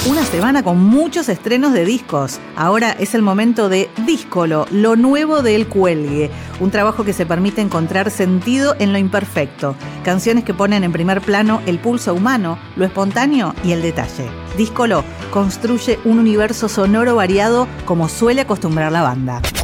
Una semana con muchos estrenos de discos. Ahora es el momento de Díscolo, lo nuevo de El Cuelgue. Un trabajo que se permite encontrar sentido en lo imperfecto. Canciones que ponen en primer plano el pulso humano, lo espontáneo y el detalle. Díscolo construye un universo sonoro variado como suele acostumbrar la banda.